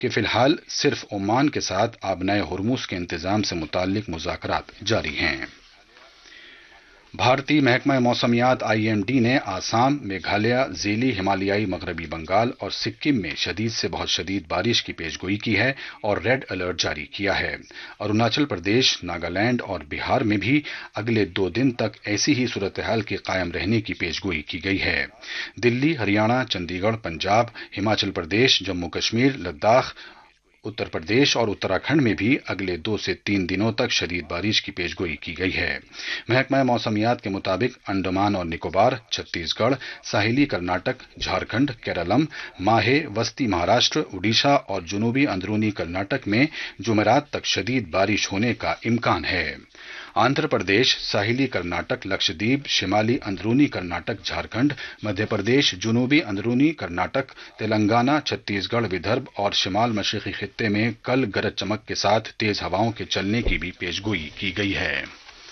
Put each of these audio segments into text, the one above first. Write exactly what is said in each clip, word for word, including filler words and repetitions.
کہ فی الحال صرف عمان کے ساتھ آبنائے ہرمز کے انتظام سے متعلق مذاکرات جاری ہیں۔ بھارتی محکمہ موسمیات آئی ایم ڈی نے آسام، میگھالیہ، ذیلی ہمالیائی مغربی بنگال اور سکم میں شدید سے بہت شدید بارش کی پیش گوئی کی ہے اور ریڈ الرٹ جاری کیا ہے۔ اروناچل پردیش، ناگالینڈ اور بہار میں بھی اگلے دو دن تک ایسی ہی صورتحال کے قائم رہنے کی پیش گوئی کی گئی ہے۔ دلی، ہریانہ، چنڈی گڑھ، پنجاب، ہماچل پردیش، جموں کشمیر، لداخ، اتر پردیش اور اتراکھنڈ میں بھی اگلے دو سے تین دنوں تک شدید بارش کی پیش گوئی کی گئی ہے۔ محکمہ موسمیات کے مطابق انڈمان اور نکوبار، چھتیس گڑھ، ساحلی کرناٹک، جھارکھنڈ، کیرالم، ماہے، وسطی مہاراشٹر، اڈیشہ اور جنوبی اندرونی کرناٹک میں جمعرات تک شدید بارش ہونے کا امکان ہے۔ آندھرا پردیش، ساحلی کرناٹک، لکشدیپ، شمالی اندرونی کرناٹک، جھارکھنڈ، مدھیہ پردیش، جنوبی اندرونی کرناٹک، تلنگانہ، چھتیس گڑھ، ودربھ اور شمال مشرقی خطے میں کل گرج چمک کے ساتھ تیز ہوائوں کے چلنے کی بھی پیشگوئی کی گئی ہے۔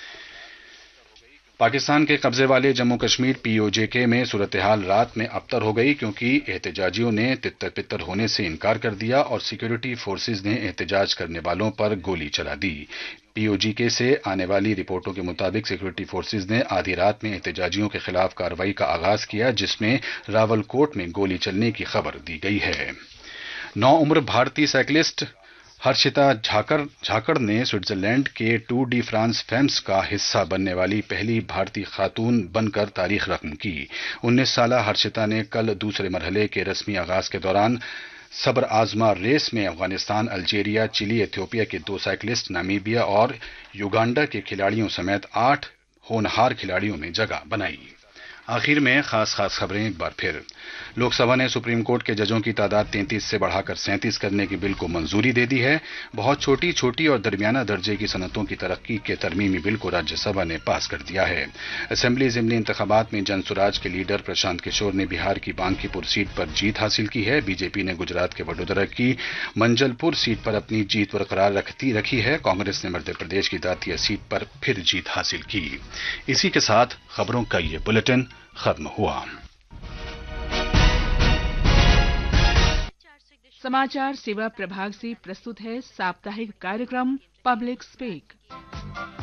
پاکستان کے قبضے والے جموں کشمیر پی او جے کے میں صورتحال رات میں ابتر ہو گئی کیونکہ احتجاجیوں نے تتر پتر ہونے سے انکار کر دیا اور سیکورٹی فورسز نے احتجاج کرنے والوں پر گولی چلا دی۔ پی او جی کے سے آنے والی رپورٹوں کے مطابق سیکورٹی فورسز نے آدھی رات میں احتجاجیوں کے خلاف کارروائی کا آغاز کیا جس میں راول کوٹ میں گولی چلنے کی خبر دی گئی ہے۔ نو عمر بھارتی سائیکلسٹ ہرشتا جھاکر جھاکڑ نے سوئٹزرلینڈ کے ٹور ڈی فرانس فیمس کا حصہ بننے والی پہلی بھارتی خاتون بن کر تاریخ رقم کی۔ انیس سالہ ہرشتا نے کل دوسرے مرحلے کے رسمی آغاز کے دوران صبر آزما ریس میں افغانستان، الجیریا، چلی، ایتھوپیا کے دو سائیکلسٹ، نامیبیا اور یوگانڈا کے کھلاڑیوں سمیت آٹھ ہونہار کھلاڑیوں میں جگہ بنائی۔ آخر میں خاص خاص خبریں ایک بار پھر۔ لوک سبھا نے سپریم کورٹ کے ججوں کی تعداد تینتیس سے بڑھا کر سینتیس کرنے کے بل کو منظوری دے دی ہے۔ بہت چھوٹی چھوٹی اور درمیانہ درجے کی صنعتوں کی ترقی کے ترمیمی بل کو راجیہ سبھا نے پاس کر دیا ہے۔ اسمبلی ضمنی انتخابات میں جن سوراج کے لیڈر پرشانت کشور نے بہار کی بانکی پور سیٹ پر جیت حاصل کی ہے۔ بی جے پی نے گجرات کے وڈودرا کی منجل پور سیٹ پر اپنی جیت برقرار رکھتی رکھی ہے۔ کانگریس نے مدھیہ پردیش کی داتیا سیٹ پر پھر جیت حاصل کی۔ اسی کے ساتھ خبروں کا یہ بلیٹن ختم ہوا۔ समाचार सेवा प्रभाग से प्रस्तुत है साप्ताहिक कार्यक्रम पब्लिक स्पीक।